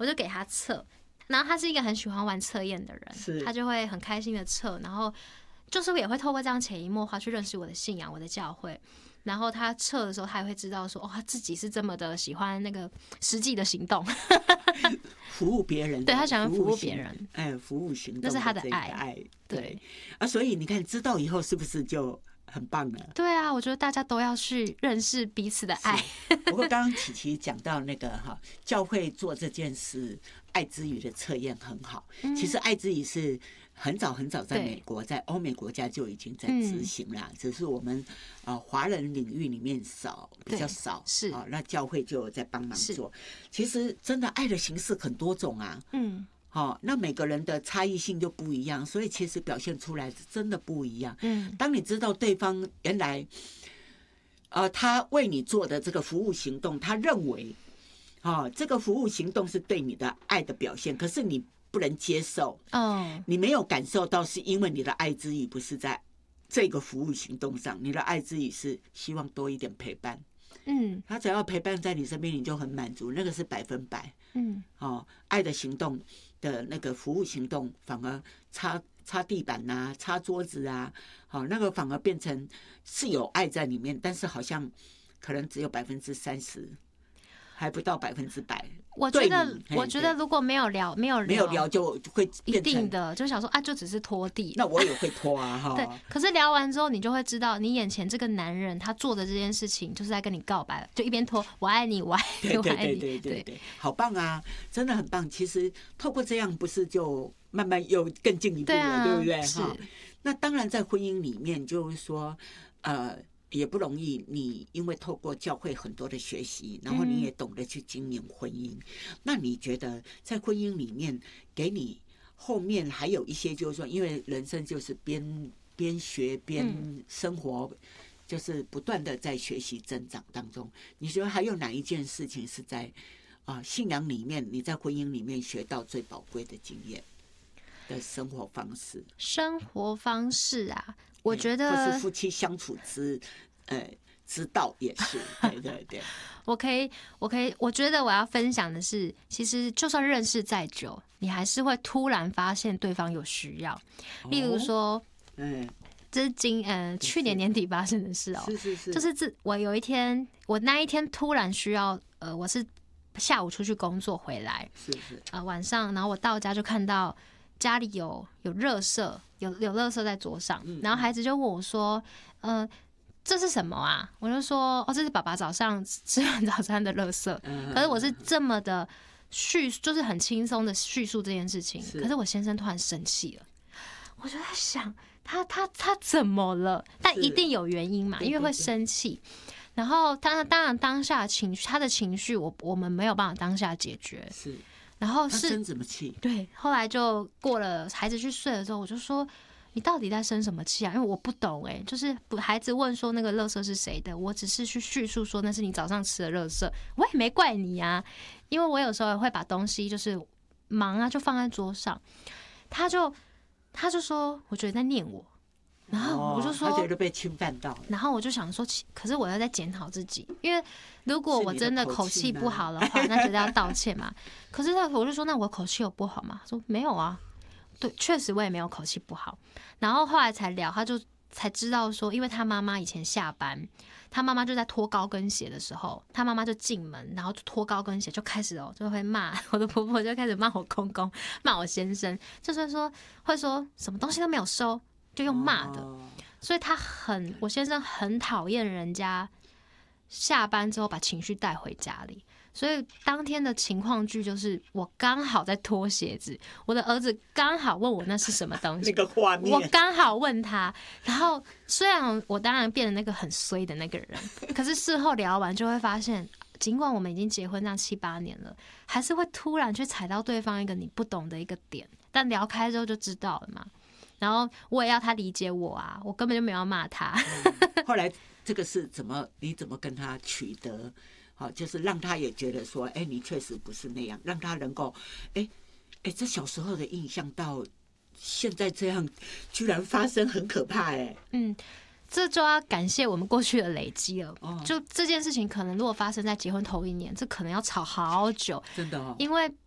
我就给他测，然后他是一个很喜欢玩测验的人，他就会很开心的测，然后就是也会透过这样潜移默化去认识我的信仰、我的教会。然后他测的时候，他也会知道说，他自己是这么的喜欢那个实际的行动， 服务别人。 对，他喜欢服务别人， 服务行动， 那是他的爱。 对啊，所以你看，知道以后是不是就很棒了？ 对啊，我觉得大家都要去认识彼此的爱。 不过刚刚琪琪讲到那个教会做这件事，爱之语的测验很好。其实爱之语是很早很早在美国，在欧美国家就已经在执行了，只是我们华人领域里面比较少， 是那教会就在帮忙做。其实真的爱的形式很多种啊，那每个人的差异性就不一样，所以其实表现出来是真的不一样。当你知道对方原来他为你做的这个服务行动，他认为这个服务行动是对你的爱的表现，可是你不能接受，你没有感受到，是因为你的爱之语不是在这个服务行动上，你的爱之语是希望多一点陪伴。他只要陪伴在你身边，你就很满足，那个是100%。爱的行动的那个服务行动，反而擦地板啊，擦桌子啊，那个反而变成是有爱在里面，但是好像可能只有30%。还不到100%。 我觉得如果没有聊就会一定的就想说就只是拖地。 那我也会拖啊， 对。可是聊完之后，你就会知道，你眼前这个男人他做的这件事情，就是在跟你告白了，就一边拖，我爱你，我爱你，我爱你。 对，好棒啊，真的很棒。其实透过这样，不是就慢慢又更进一步了，对不对？那当然，在婚姻里面，就是说，也不容易，你因为透过教会很多的学习，然后你也懂得去经营婚姻。那你觉得在婚姻里面，给你后面还有一些，就是说，因为人生就是边学边生活，就是不断的在学习增长当中。你觉得还有哪一件事情是在信仰里面，你在婚姻里面学到最宝贵的经验的生活方式？ 生活方式啊。我觉得或是夫妻相处之道也是，对。 我觉得我要分享的是，其实就算认识再久，你还是会突然发现对方有需要。例如说，这是去年年底发生的事是， 就是我那一天突然需要，我是下午出去工作回来， 是晚上，然后我到家就看到家里有垃圾，有垃圾在桌上，然后孩子就问我说，这是什么啊？我就说，这是爸爸早上吃完早餐的垃圾。可是我是这么的就是很轻松的叙述这件事情，可是我先生突然生气了，我就在想，他怎么了？但一定有原因嘛，因为会生气。然后当然当下他的情绪，我们没有办法当下解决。 是。 然后他生什么气？ 对，后来就过了，孩子去睡了之后，我就说你到底在生什么气啊？因为我不懂就是孩子问说那个垃圾是谁的，我只是去叙述说那是你早上吃的垃圾，我也没怪你啊，因为我有时候也会把东西就是忙啊就放在桌上，他就说我觉得在念我。然后我就说， 他觉得被侵犯到了。 然后我就想说，可是我要在检讨自己，因为如果我真的口气不好的话，那觉得要道歉嘛。可是我就说，那我口气有不好吗？他说没有啊，对，确实我也没有口气不好。然后后来才聊，他就才知道说，因为他妈妈以前下班，他妈妈就在脱高跟鞋的时候，他妈妈就进门，然后就脱高跟鞋，就开始就会骂我的婆婆，就开始骂我公公，骂我先生，就是说会说什么东西都没有收。就用骂的，所以我先生很讨厌人家下班之后把情绪带回家里。所以当天的情况剧就是我刚好在脱鞋子，我的儿子刚好问我那是什么东西， 那个画面， 我刚好问他。然后虽然我当然变成那个很衰的那个人，可是事后聊完就会发现，尽管我们已经结婚这样7、8年了，还是会突然去踩到对方一个你不懂的一个点，但聊开之后就知道了嘛。然后我也要他理解我啊，我根本就没有要骂他。 后来这个是你怎么跟他取得？就是让他也觉得说，你确实不是那样，让他能够，这小时候的印象到现在这样，居然发生，很可怕这就要感谢我们过去的累积了。就这件事情，可能如果发生在结婚头1年，这可能要吵好久， 真的因为